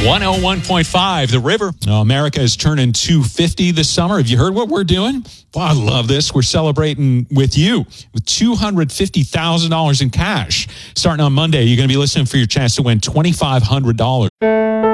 101.5, The River. America is turning 250 this summer. Have you heard what we're doing? Well, I love this. We're celebrating with you with $250,000 in cash. Starting on Monday, you're going to be listening for your chance to win $2,500.